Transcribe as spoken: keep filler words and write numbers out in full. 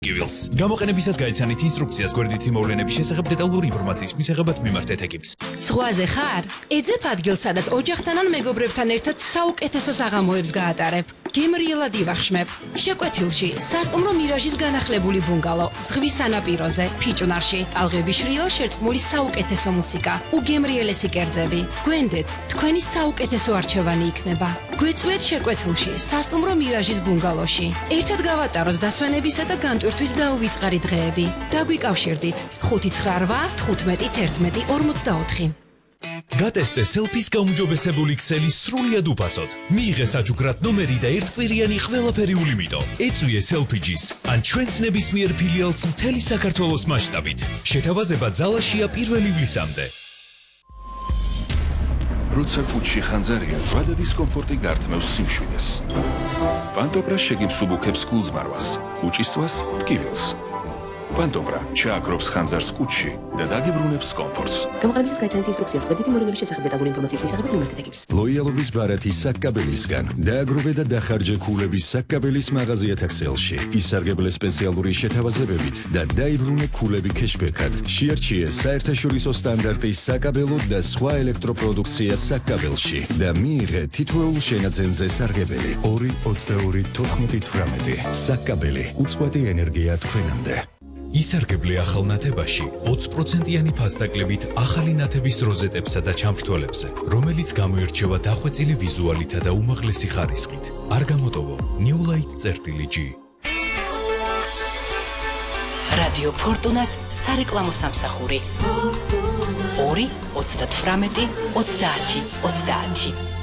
კივილს. გამოყენებისას გაიცანით ინსტრუქციას გვერდითი მოვლენების შესახებ დეტალური ინფორმაციის მისაღებად მიმართეთ ეკიპს. ზღვაზე ხარ? ეძებ ადგილს, სადაც ოჯახთან ან მეგობრებთან ერთად საუკეთესო საღამოებს გაატარებ. გემრიელად ივახშმებ. შეკვეთილში სასტუმრო მირაჟის განახლებული ბუნგალო, ზღვის სანაპიროზე, ფიჭვნარში, ტალღების შრიალ შერწყმული საუკეთესო მუსიკა, უგემრიელესი კერძები. გვენდეთ, თქვენი საუკეთესო არჩევანი იქნება. გვეწვეთ შეკვეთილში, სასტუმრო მირაჟის ბუნგალოში. ერთად გავატაროთ დასვენებისა და განტვირთვის დაუვიწყარი დღეები. დაგვიკავშირდით ხუთი ცხრა რვა თხუთმეტი თერთმეტი ორმოცდაოთხი. გატესტე სელფის გაუმჯობესებული ქსელი სრულიად უფასოდ. მიიღე საჩუქრად ნომერი და ერთკვირიანი ყველაფერი ულიმიტო. ეწვიე სელფიჯის ან ჩვენს ნებისმიერ ფილიალს მთელი საქართველოს მასშტაბით. შეთავაზება ძალაშია პირველ ივლისამდე. როცა კუჩში ხანძარია, ზვადა დისკომფორტი გართმევს სიმშვიდეს. პანტობრა შეგიმსუბუქებს გულზმარვას, კუჭისთვას ტკივილს. პანტობრა ჩააქრობს ხანძარს კუჩში და დაგიბრუნებს კომფორტს. გამოყენებისას გაიცანით ინსტრუქციას გვერდითი მოვლენების შესახებ დეტალური ინფორმაციის მისაღებად მიმართეთ ეკიპს. ლოიალობის ბარათი საkkაბelისგან. დააგროვე და დახარჯე ქულების საkkაბelis მაღაზიათა ქსელში. ისარგებლე სპეციალური შეთავაზებებით და დაიბრუნე ქულები кэშბეკად. შეარჩიე საერთაშორისო სტანდარტის საkkabelo და სხვა ელექტროპროდუქცია საkkabelში და მიიღე თითოეულ შენაძენზე სარგებელი. ორი ოცდაორი თოთხმეტი თვრამეტი. საkkabeli უწყვეტი ენერგია თქვენამდე. ისარგებლე ახალ ნათებაში ოცი პროცენტიანი ფასდაკლებით ახალი ნათების როზეტებსა და ჩამრთვალებზე, რომელიც გამოირჩევა დახვეწილი ვიზუალითა და უმაღლესი ხარისხით. არ გამოტოვო New Light წერტილი-G. რადიო ფორტუნას სარეკლამო სამსახური. ორი ოცდათვრამეტი ოცდაათი ოცდაათი.